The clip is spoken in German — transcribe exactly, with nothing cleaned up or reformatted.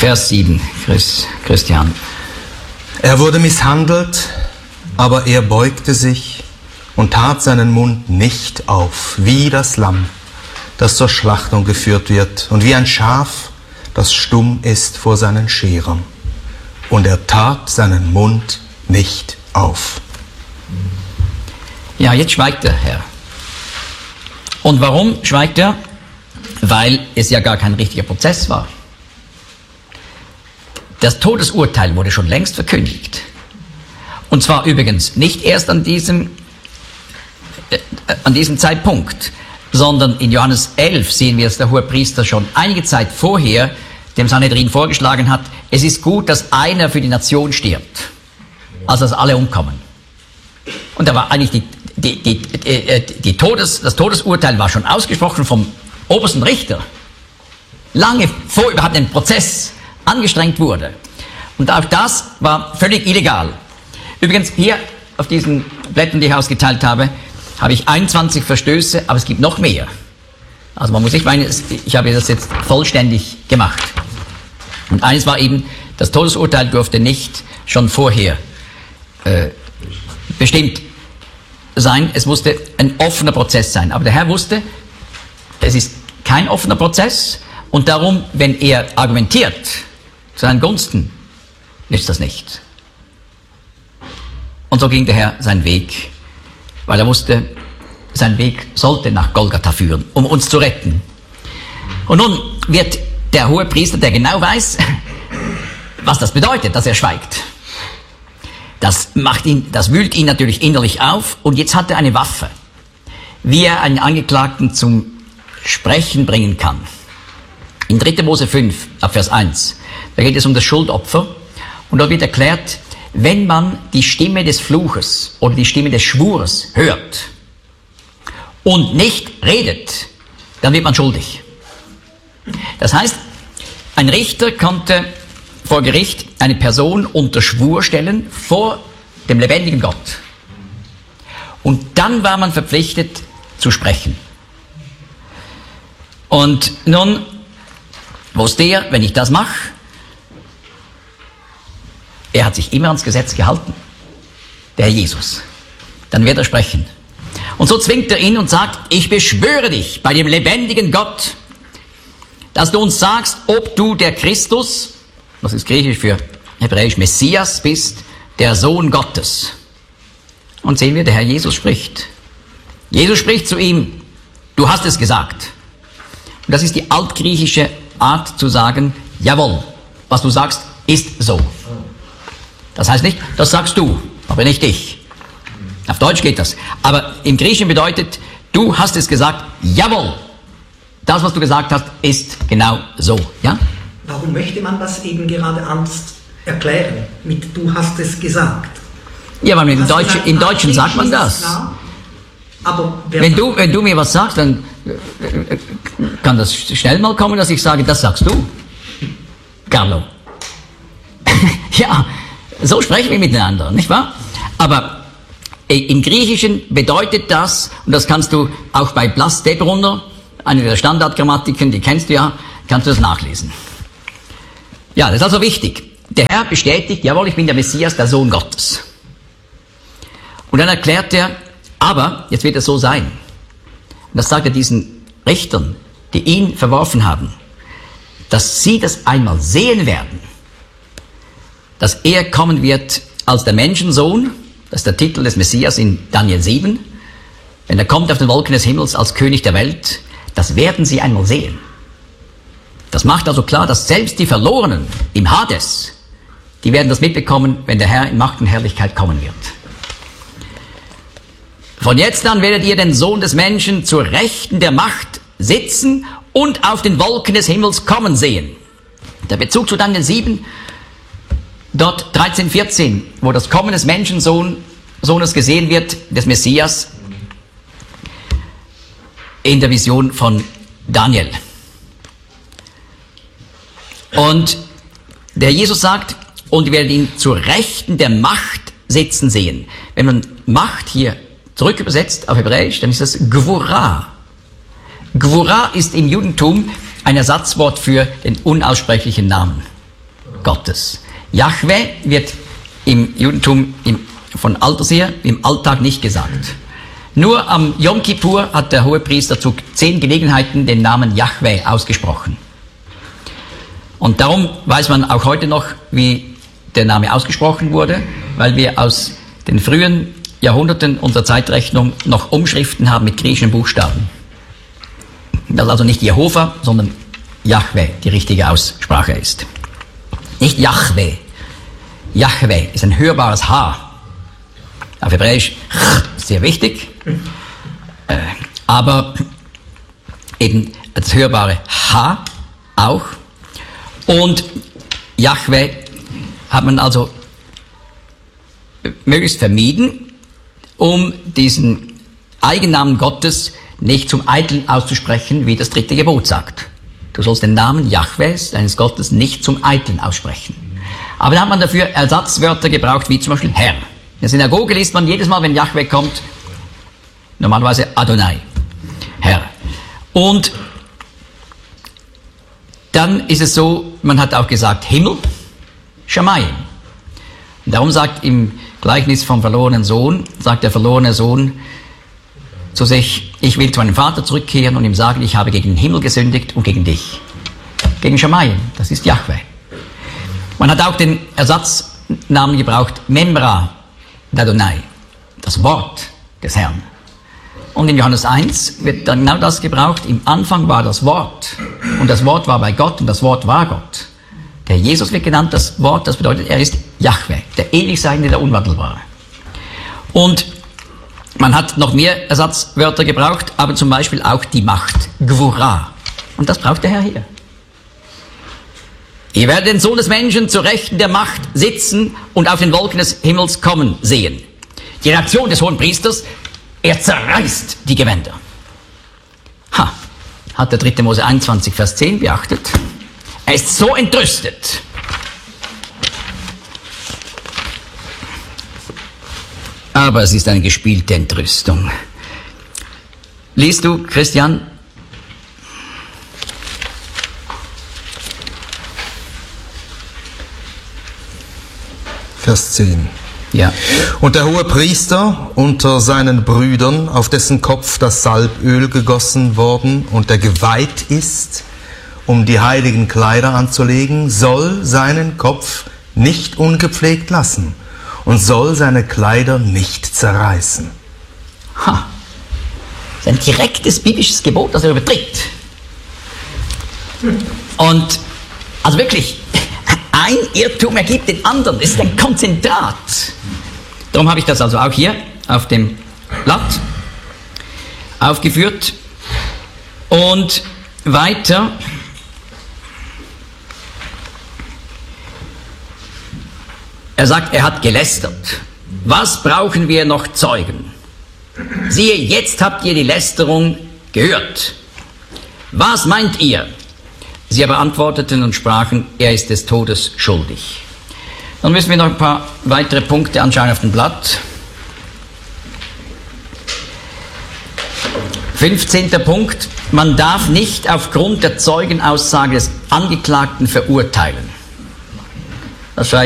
Vers sieben, Chris, Christian. Er wurde misshandelt, aber er beugte sich und tat seinen Mund nicht auf, wie das Lamm, das zur Schlachtung geführt wird, und wie ein Schaf, das stumm ist vor seinen Scherern. Und er tat seinen Mund nicht auf. Ja, jetzt schweigt der Herr. Und warum schweigt er? Weil es ja gar kein richtiger Prozess war. Das Todesurteil wurde schon längst verkündigt. Und zwar übrigens nicht erst an diesem, äh, an diesem Zeitpunkt, sondern in Johannes elf sehen wir, dass der Hohepriester schon einige Zeit vorher dem Sanhedrin vorgeschlagen hat, es ist gut, dass einer für die Nation stirbt, also dass alle umkommen. Und da war eigentlich die, die, die, die, die Todes, das Todesurteil war schon ausgesprochen vom obersten Richter, lange vor überhaupt ein Prozess angestrengt wurde. Und auch das war völlig illegal. Übrigens, hier auf diesen Blättern, die ich ausgeteilt habe, habe ich einundzwanzig Verstöße, aber es gibt noch mehr. Also man muss nicht meinen, ich habe das jetzt vollständig gemacht. Und eines war eben, das Todesurteil durfte nicht schon vorher äh, bestimmt sein. Es musste ein offener Prozess sein. Aber der Herr wusste, es ist kein offener Prozess und darum, wenn er argumentiert zu seinen Gunsten, nützt das nicht. Und so ging der Herr seinen Weg, weil er wusste, sein Weg sollte nach Golgatha führen, um uns zu retten. Und nun wird der Hohepriester, der genau weiß, was das bedeutet, dass er schweigt. Das macht ihn, das wühlt ihn natürlich innerlich auf und jetzt hat er eine Waffe, wie er einen Angeklagten zum Sprechen bringen kann. In dritter Mose fünf, ab Vers eins, da geht es um das Schuldopfer und dort wird erklärt, wenn man die Stimme des Fluches oder die Stimme des Schwures hört und nicht redet, dann wird man schuldig. Das heißt, ein Richter konnte vor Gericht eine Person unter Schwur stellen vor dem lebendigen Gott. Und dann war man verpflichtet zu sprechen. Und nun wusste er, wenn ich das mache, er hat sich immer ans Gesetz gehalten, der Herr Jesus, dann wird er sprechen. Und so zwingt er ihn und sagt, ich beschwöre dich bei dem lebendigen Gott, dass du uns sagst, ob du der Christus, das ist griechisch für hebräisch Messias, bist, der Sohn Gottes. Und sehen wir, der Herr Jesus spricht. Jesus spricht zu ihm, du hast es gesagt. Und das ist die altgriechische Art zu sagen, jawohl, was du sagst, ist so. Das heißt nicht, das sagst du, aber nicht ich. Auf Deutsch geht das. Aber im Griechischen bedeutet, du hast es gesagt, jawohl. Das, was du gesagt hast, ist genau so. Ja? Warum möchte man das eben gerade anders erklären? Mit du hast es gesagt. Ja, weil im Deutschen, im Deutschen sagt man das. Aber wenn, du, wenn du mir was sagst, dann kann das schnell mal kommen, dass ich sage, das sagst du, Carlo. Ja, so sprechen wir miteinander, nicht wahr? Aber im Griechischen bedeutet das, und das kannst du auch bei Blas de Brunner, eine der Standardgrammatiken, die kennst du ja, kannst du das nachlesen. Ja, das ist also wichtig. Der Herr bestätigt, jawohl, ich bin der Messias, der Sohn Gottes. Und dann erklärt er, aber, jetzt wird es so sein. Und das sagt er diesen Richtern, die ihn verworfen haben, dass sie das einmal sehen werden, dass er kommen wird als der Menschensohn, das ist der Titel des Messias in Daniel sieben, wenn er kommt auf den Wolken des Himmels als König der Welt, das werden sie einmal sehen. Das macht also klar, dass selbst die Verlorenen im Hades, die werden das mitbekommen, wenn der Herr in Macht und Herrlichkeit kommen wird. Von jetzt an werdet ihr den Sohn des Menschen zur Rechten der Macht sitzen und auf den Wolken des Himmels kommen sehen. Der Bezug zu Daniel sieben, dort dreizehn, vierzehn, wo das Kommen des Menschensohnes gesehen wird, des Messias, in der Vision von Daniel. Und der Jesus sagt, und ihr werdet ihn zur Rechten der Macht sitzen sehen. Wenn man Macht hier zurück übersetzt auf Hebräisch, dann ist das Gvura. Gvura ist im Judentum ein Ersatzwort für den unaussprechlichen Namen. Gottes. Jahwe wird im Judentum im, von Alters her im Alltag nicht gesagt. Nur am Yom Kippur hat der Hohepriester zu zehn Gelegenheiten den Namen Jahwe ausgesprochen. Und darum weiß man auch heute noch, wie der Name ausgesprochen wurde, weil wir aus den frühen Jahrhunderten unserer Zeitrechnung noch Umschriften haben mit griechischen Buchstaben. Das also nicht Jehova, sondern Jahwe die richtige Aussprache ist. Nicht Jahwe. Jahwe ist ein hörbares H. Auf Hebräisch ist sehr wichtig, äh, aber eben das hörbare H auch. Und Jahwe hat man also möglichst vermieden, um diesen Eigennamen Gottes nicht zum Eiteln auszusprechen, wie das dritte Gebot sagt. Du sollst den Namen Jahwes, deines Gottes, nicht zum Eiteln aussprechen. Aber dann hat man dafür Ersatzwörter gebraucht, wie zum Beispiel Herr. In der Synagoge liest man jedes Mal, wenn Jahwe kommt, normalerweise Adonai, Herr. Und dann ist es so, man hat auch gesagt Himmel, Shamayim. Und darum sagt im Gleichnis vom verlorenen Sohn, sagt der verlorene Sohn zu sich, ich will zu meinem Vater zurückkehren und ihm sagen, ich habe gegen den Himmel gesündigt und gegen dich. Gegen Shamayim, das ist Jahwe. Man hat auch den Ersatznamen gebraucht, Memra d'Adonai, das Wort des Herrn. Und in Johannes eins wird dann genau das gebraucht. Im Anfang war das Wort. Und das Wort war bei Gott und das Wort war Gott. Der Jesus wird genannt, das Wort, das bedeutet, er ist Jahwe, der Ewigseiende, der Unwandelbare. Und man hat noch mehr Ersatzwörter gebraucht, aber zum Beispiel auch die Macht, Gvura. Und das braucht der Herr hier. Ihr werdet den Sohn des Menschen zur Rechten der Macht sitzen und auf den Wolken des Himmels kommen sehen. Die Reaktion des Hohenpriesters: er zerreißt die Gewänder. Ha, hat der dritte Mose einundzwanzig, Vers zehn beachtet. Er ist so entrüstet. Aber es ist eine gespielte Entrüstung. Liest du, Christian? Vers zehn. Ja. Und der Hohepriester unter seinen Brüdern, auf dessen Kopf das Salböl gegossen worden und der geweiht ist, um die heiligen Kleider anzulegen, soll seinen Kopf nicht ungepflegt lassen und soll seine Kleider nicht zerreißen. Ha. Das ist ein direktes biblisches Gebot, das er übertritt. Und, also wirklich, ein Irrtum ergibt den anderen. Es ist ein Konzentrat. Darum habe ich das also auch hier auf dem Blatt aufgeführt. Und weiter. Er sagt, er hat gelästert. Was brauchen wir noch Zeugen? Siehe, jetzt habt ihr die Lästerung gehört. Was meint ihr? Sie aber antworteten und sprachen, er ist des Todes schuldig. Dann müssen wir noch ein paar weitere Punkte anschauen auf dem Blatt. fünfzehnter Punkt. Man darf nicht aufgrund der Zeugenaussage des Angeklagten verurteilen. Das schreibt